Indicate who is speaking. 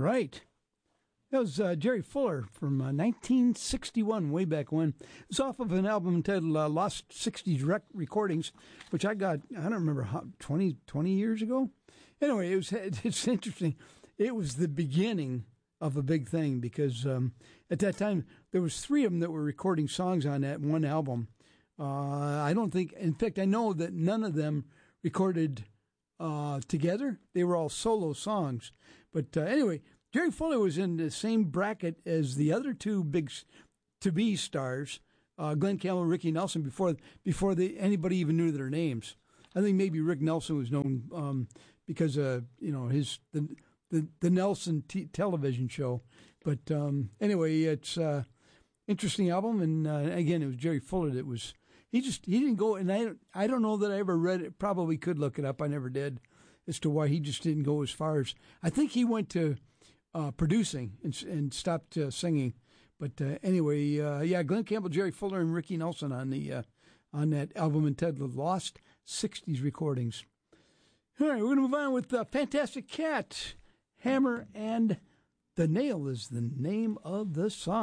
Speaker 1: right. That was Jerry Fuller from 1961, way back when. It's off of an album entitled Lost 60s Recordings, which I got, I don't remember, 20 years ago? Anyway, it's interesting. It was the beginning of a big thing because at that time, there was 3 of them that were recording songs on that one album. I don't think, in fact, I know that none of them recorded together. They were all solo songs. But anyway, Jerry Fuller was in the same bracket as the other 2 big to-be stars, Glenn Campbell and Ricky Nelson, before anybody even knew their names. I think maybe Rick Nelson was known because the Nelson television show. But anyway, it's an interesting album, and again, it was Jerry Fuller that was. He didn't go, and I don't know that I ever read it. Probably could look it up. I never did, as to why he just didn't go as far as. I think he went to producing and stopped singing. But anyway, yeah, Glenn Campbell, Jerry Fuller, and Ricky Nelson on that album entitled Lost 60s Recordings. All right, we're going to move on with Fantastic Cat, Hammer and the Nail is the name of the song.